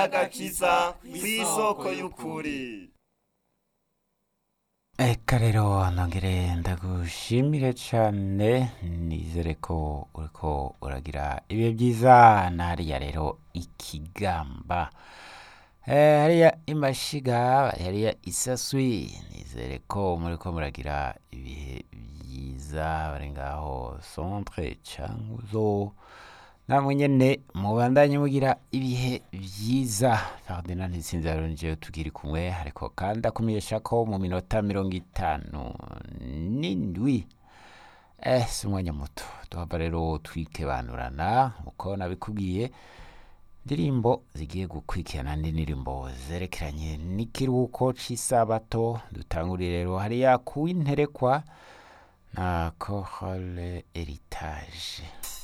agakiza kw'isoko y'ukuri. Eka rero nongere ndagushimire cane, nizere ko uriko uragira ibihe byiza nariya rero ikigamba hariya imashiga hariya isaswi, nizere ko muriko muragira ibihe byiza bari ngaho centre cankuzo, namwe nyene mubandanye mugira ibihe vyiza. Ferdinand Ntsinzaro njewe tugiri kumwe, ariko kandi akumenyesha ko mu minota 57 si umwanya muto tuhava rero twikebanurana uko nabikubwiye. Indirimbo zigiye gukurikirana n'indirimbo zerekeranye n'ikiruhuko c'isabato. Dutangurire rero hariya kuw'interekwa na Chorale Heritage.